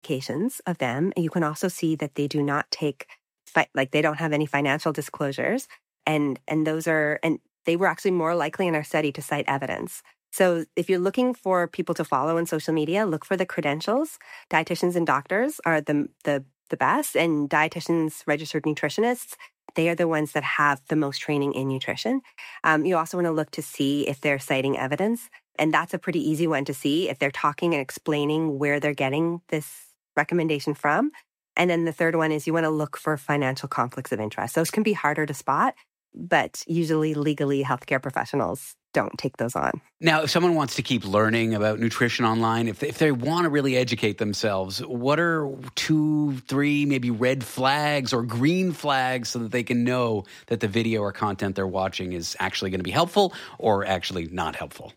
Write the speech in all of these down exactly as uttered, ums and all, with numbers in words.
specifications of them. You can also see that they do not take, like they don't have any financial disclosures. And, and those are, and they were actually more likely in our study to cite evidence. So if you're looking for people to follow on social media, look for the credentials. Dietitians and doctors are the, the, the best, and dietitians, registered nutritionists, they are the ones that have the most training in nutrition. Um, you also want to look to see if they're citing evidence. And that's a pretty easy one to see if they're talking and explaining where they're getting this recommendation from. And then the third one is you want to look for financial conflicts of interest. Those can be harder to spot, but usually legally healthcare professionals don't take those on. Now, if someone wants to keep learning about nutrition online, if they, if they want to really educate themselves, what are two, three, maybe red flags or green flags so that they can know that the video or content they're watching is actually going to be helpful or actually not helpful?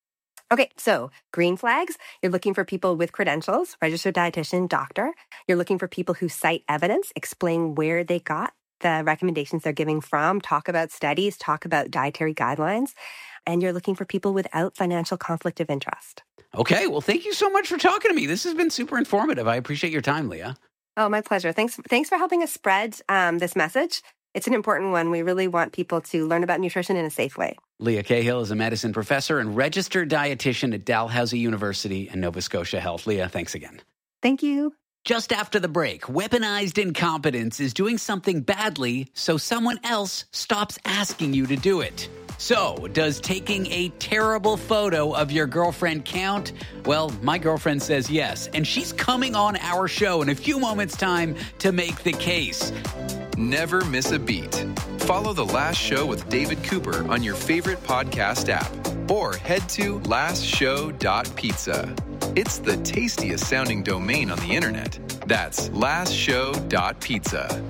Okay, so green flags, you're looking for people with credentials, registered dietitian, doctor. You're looking for people who cite evidence, explain where they got the recommendations they're giving from, talk about studies, talk about dietary guidelines. And you're looking for people without financial conflict of interest. Okay, well, thank you so much for talking to me. This has been super informative. I appreciate your time, Leah. Oh, my pleasure. Thanks, thanks for helping us spread um, this message. It's an important one. We really want people to learn about nutrition in a safe way. Leah Cahill is a medicine professor and registered dietitian at Dalhousie University and Nova Scotia Health. Leah, thanks again. Thank you. Just after the break, weaponized incompetence is doing something badly so someone else stops asking you to do it. So, does taking a terrible photo of your girlfriend count? Well, my girlfriend says yes, and she's coming on our show in a few moments' time to make the case. Never miss a beat. Follow The Last Show with David Cooper on your favorite podcast app or head to last show dot pizza. It's the tastiest sounding domain on the internet. That's last show dot pizza.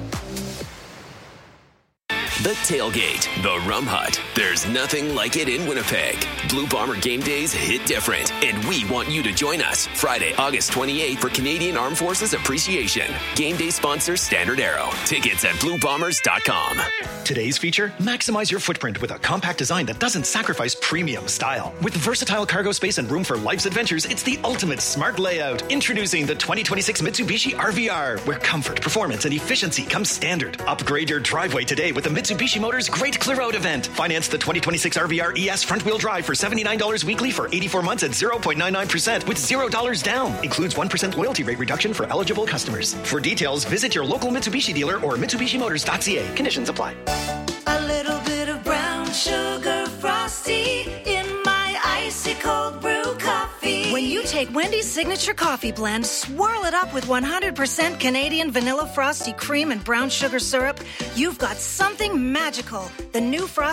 The Tailgate, the Rum Hut. There's nothing like it in Winnipeg. Blue Bomber game days hit different, and we want you to join us Friday, August twenty-eighth for Canadian Armed Forces Appreciation. Game day sponsor Standard Arrow. Tickets at blue bombers dot com. Today's feature, maximize your footprint with a compact design that doesn't sacrifice premium style. With versatile cargo space and room for life's adventures, it's the ultimate smart layout. Introducing the twenty twenty-six Mitsubishi R V R, where comfort, performance, and efficiency come standard. Upgrade your driveway today with the Mitsubishi Motors Great Clear Out event. Finance the twenty twenty-six R V R E S front-wheel drive for seventy-nine dollars weekly for eighty-four months at zero point nine nine percent with zero dollars down. Includes one percent loyalty rate reduction for eligible customers. For details, visit your local Mitsubishi dealer or mitsubishi motors dot c a. Conditions apply. A little bit of brown sugar frosty in my icy cold brew coffee. When you take Wendy's signature coffee blend, swirl it up with one hundred percent Canadian vanilla frosty cream and brown sugar syrup, you've got something magical. The new Frosty